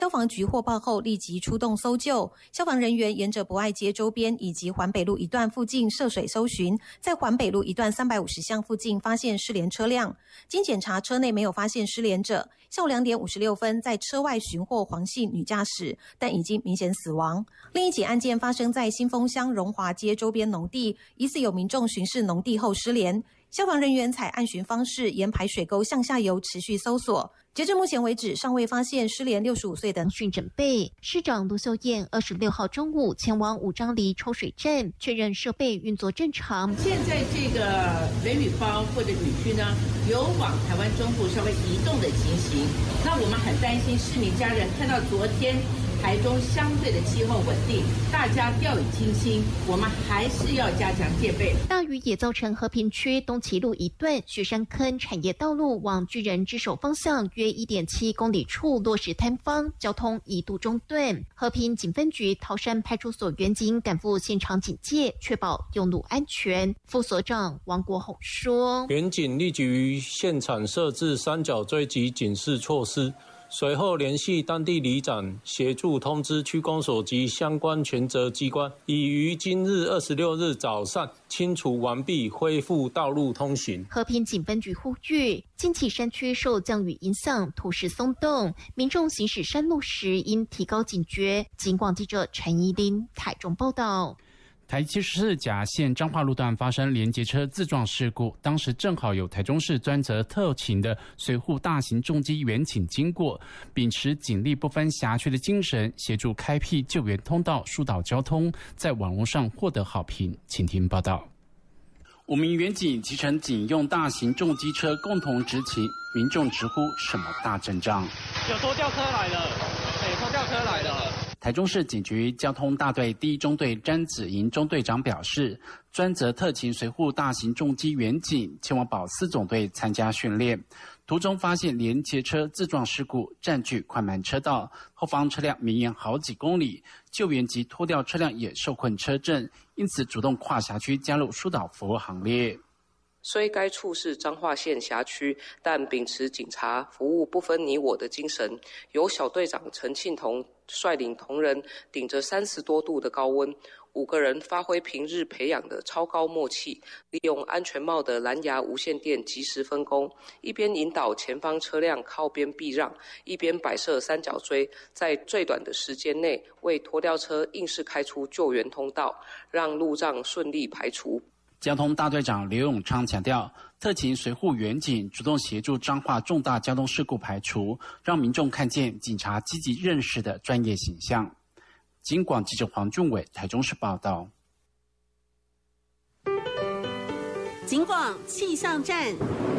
消防局获报后立即出动搜救，消防人员沿着博爱街周边以及环北路一段附近涉水搜寻，在环北路一段350巷附近发现失联车辆，经检查车内没有发现失联者。下午2点56分，在车外寻获黄姓女驾驶，但已经明显死亡。另一起案件发生在新丰乡荣华街周边农地，疑似有民众巡视农地后失联，消防人员采岸巡方式沿排水沟向下游持续搜索。截至目前为止，尚未发现失联65岁的训准备。市长卢秀燕26号中午前往五张犁抽水站，确认设备运作正常。 现在这个雷雨包或者雨区呢，有往台湾中部稍微移动的情形。那我们很担心市民家人看到昨天台中相对的气候稳定，大家掉以轻心，我们还是要加强戒备。 大雨也造成和平区东旗路一段雪山坑产业道路往巨人之手方向约1.7公里处落石坍方，交通一度中断。和平警分局桃山派出所员警赶赴现场警戒，确保用路安全。副所长王国宏说， 员警立即于现场设置三角锥及警示措施，随后联系当地里长，协助通知区公所及相关权责机关，已于今日26日早上清除完毕，恢复道路通行。 和平警分局呼吁，近期山区受降雨影响，土石松动，民众行驶山路时应提高警觉。警广记者陈怡琳台中报道。 台74甲线彰化路段发生连结车自撞事故，当时正好有台中市专责特勤的随护大型重机员警经过，秉持警力不分辖区的精神，协助开辟救援通道，疏导交通，在网络上获得好评。请听报道。5名员警骑乘警用大型重机车共同执勤，民众直呼什么大阵仗？ 有拖吊车来了，拖吊车来了。 台中市警局交通大队第1中队詹子莹中队长表示，专责特勤随护大型重机员警前往保4总队参加训练，途中发现连结车自撞事故，占据快慢车道，后方车辆绵延好几公里，救援及拖吊车辆也受困车阵，因此主动跨辖区加入疏导服务行列。 虽该处是彰化县辖区，但秉持警察服务不分你我的精神，由小队长陈庆同率领同仁，顶着30多度的高温，5个人发挥平日培养的超高默契，利用安全帽的蓝牙无线电及时分工，一边引导前方车辆靠边避让，一边摆设三角锥，在最短的时间内为拖吊车硬是开出救援通道，让路障顺利排除。 交通大队长刘永昌强调，特勤随护员警主动协助彰化重大交通事故排除，让民众看见警察积极认识的专业形象。警广记者黄俊伟台中市报道。 警广气象站。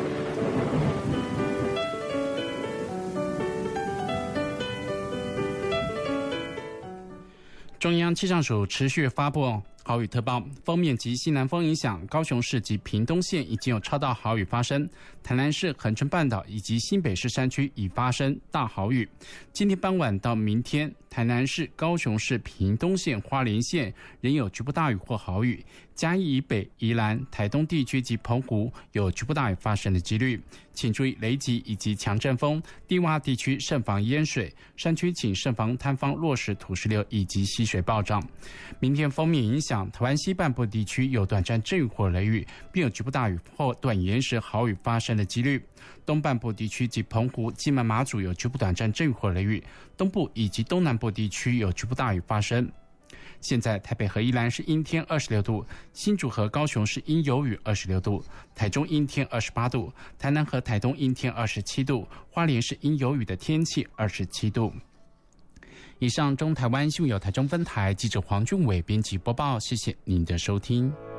中央气象署持续发布豪雨特报，锋面及西南风影响，高雄市及屏东县已经有超大豪雨发生，台南市恒春半岛以及新北市山区已发生大豪雨。今天傍晚到明天，台南市、高雄市、屏东县、花莲县仍有局部大雨或豪雨，嘉义以北、宜兰、台东地区及澎湖有局部大雨发生的几率，请注意雷击以及强阵风，低洼地区慎防淹水，山区请慎防坍方落石、土石流以及溪水暴涨。明天锋面影响，台湾西半部地区有短暂阵雨或雷雨，并有局部大雨或短延时豪雨发生的几率。东半部地区及澎湖、金门、马祖有局部短暂阵雨或雷雨，东部以及东南部地区有局部大雨发生。现在台北和宜兰是阴天26度，新竹和高雄是阴有雨26度，台中阴天28度，台南和台东阴天27度，花莲是阴有雨的天气27度。以上中台湾新闻由台中分台记者黄俊伟编辑播报，谢谢您的收听。